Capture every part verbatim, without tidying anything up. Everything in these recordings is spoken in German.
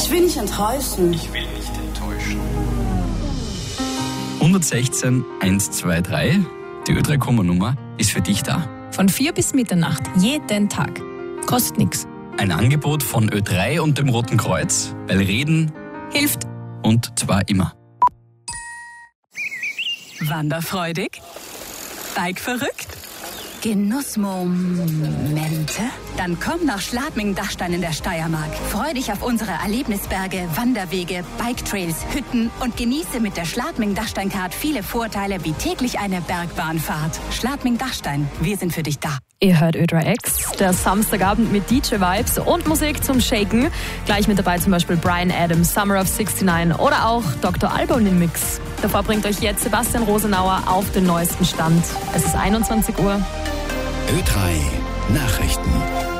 Ich will nicht enttäuschen. Ich will nicht enttäuschen. hundertsechzehn eins zwei drei, die Ö drei Komma-Nummer, ist für dich da. Von vier bis Mitternacht, jeden Tag. Kostet nichts. Ein Angebot von Ö drei und dem Roten Kreuz, weil Reden Hilft. und zwar immer. Wanderfreudig? Bikeverrückt? Genussmomente? Dann komm nach Schladming-Dachstein in der Steiermark. Freu dich auf unsere Erlebnisberge, Wanderwege, Biketrails, Hütten und genieße mit der Schladming-Dachstein-Card viele Vorteile wie täglich eine Bergbahnfahrt. Schladming-Dachstein, wir sind für dich da. Ihr hört Ö drei X, der Samstagabend mit D J-Vibes und Musik zum Shaken. Gleich mit dabei zum Beispiel Bryan Adams, Summer of neunundsiebzig oder auch Doktor Alban im Mix. Davor bringt euch jetzt Sebastian Rosenauer auf den neuesten Stand. Es ist einundzwanzig Uhr. Ö drei Nachrichten.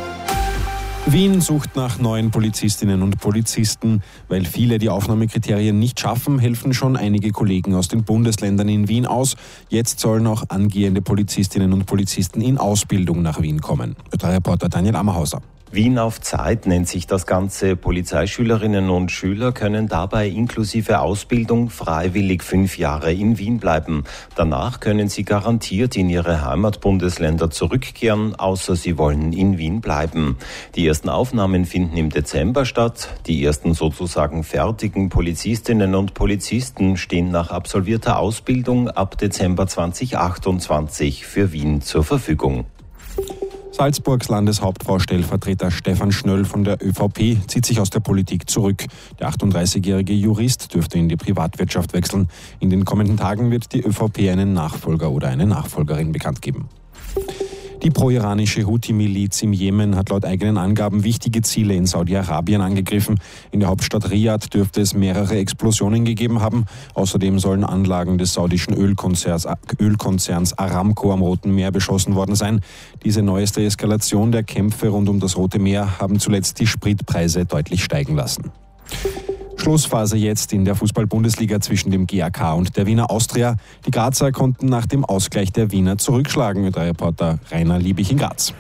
Wien sucht nach neuen Polizistinnen und Polizisten. Weil viele die Aufnahmekriterien nicht schaffen, helfen schon einige Kollegen aus den Bundesländern in Wien aus. Jetzt sollen auch angehende Polizistinnen und Polizisten in Ausbildung nach Wien kommen. Ö drei Reporter Daniel Ammerhauser. Wien auf Zeit nennt sich das Ganze. Polizeischülerinnen und Schüler können dabei inklusive Ausbildung freiwillig fünf Jahre in Wien bleiben. Danach können sie garantiert in ihre Heimatbundesländer zurückkehren, außer sie wollen in Wien bleiben. Die ersten Aufnahmen finden im Dezember statt. Die ersten sozusagen fertigen Polizistinnen und Polizisten stehen nach absolvierter Ausbildung ab Dezember zweitausendachtundzwanzig für Wien zur Verfügung. Salzburgs Landeshauptfrau-Stellvertreter Stefan Schnöll von der ÖVP zieht sich aus der Politik zurück. Der achtunddreißigjährige Jurist dürfte in die Privatwirtschaft wechseln. In den kommenden Tagen wird die ÖVP einen Nachfolger oder eine Nachfolgerin bekannt geben. Die pro-iranische Houthi-Miliz im Jemen hat laut eigenen Angaben wichtige Ziele in Saudi-Arabien angegriffen. In der Hauptstadt Riad dürfte es mehrere Explosionen gegeben haben. Außerdem sollen Anlagen des saudischen Ölkonzerns, Ölkonzerns Aramco am Roten Meer beschossen worden sein. Diese neueste Eskalation der Kämpfe rund um das Rote Meer haben zuletzt die Spritpreise deutlich steigen lassen. Schlussphase jetzt in der Fußball-Bundesliga zwischen dem G A K und der Wiener Austria. Die Grazer konnten nach dem Ausgleich der Wiener zurückschlagen. Ö drei Reporter Rainer Liebig in Graz.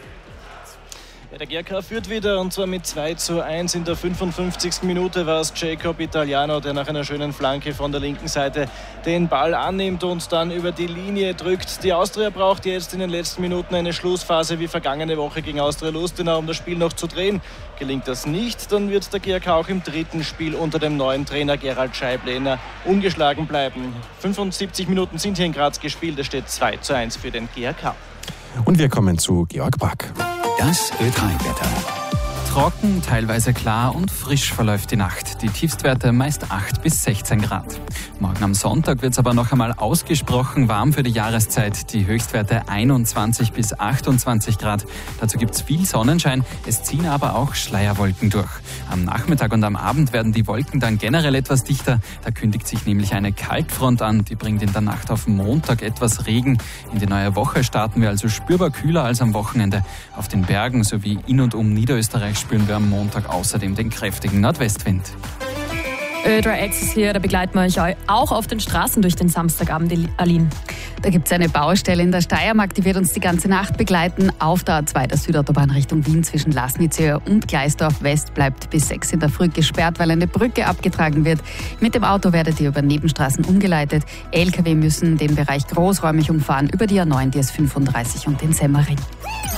Der G A K führt wieder und zwar mit zwei zu eins. In der fünfundfünfzigsten Minute war es Jacob Italiano, der nach einer schönen Flanke von der linken Seite den Ball annimmt und dann über die Linie drückt. Die Austria braucht jetzt in den letzten Minuten eine Schlussphase wie vergangene Woche gegen Austria Lustenau, um das Spiel noch zu drehen. Gelingt das nicht, dann wird der G A K auch im dritten Spiel unter dem neuen Trainer Gerald Scheiblener ungeschlagen bleiben. fünfundsiebzig Minuten sind hier in Graz gespielt, es steht zwei zu eins für den G A K. Und wir kommen zu Georg Back. Das Ö drei Wetter. Trocken, teilweise klar und frisch verläuft die Nacht. Die Tiefstwerte meist acht bis sechzehn Grad. Morgen am Sonntag wird es aber noch einmal ausgesprochen warm für die Jahreszeit. Die Höchstwerte einundzwanzig bis achtundzwanzig Grad. Dazu gibt es viel Sonnenschein, es ziehen aber auch Schleierwolken durch. Am Nachmittag und am Abend werden die Wolken dann generell etwas dichter. Da kündigt sich nämlich eine Kaltfront an, die bringt in der Nacht auf Montag etwas Regen. In die neue Woche starten wir also spürbar kühler als am Wochenende. Auf den Bergen sowie in und um Niederösterreich spüren wir am Montag außerdem den kräftigen Nordwestwind. Ö drei X ist hier, da begleiten wir euch auch auf den Straßen durch den Samstagabend, Aline. Da gibt es eine Baustelle in der Steiermark, die wird uns die ganze Nacht begleiten. Auf der A zwei der Südautobahn Richtung Wien zwischen Lasnitzhöhe und Gleisdorf West bleibt bis sechs in der Früh gesperrt, weil eine Brücke abgetragen wird. Mit dem Auto werdet ihr über Nebenstraßen umgeleitet. L K W müssen den Bereich großräumig umfahren über die A neun, die S fünfunddreißig und den Semmering.